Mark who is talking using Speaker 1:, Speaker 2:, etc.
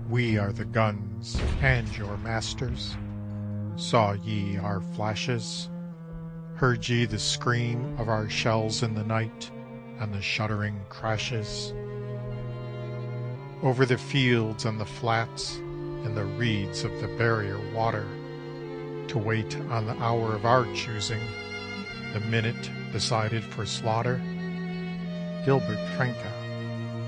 Speaker 1: We are the guns and your masters. Saw ye our flashes? Heard ye the scream of our shells in the night and the shuddering crashes? Over the fields and the flats and the reeds of the barrier water, to wait on the hour of our choosing, the minute decided for slaughter, Gilbert Trenca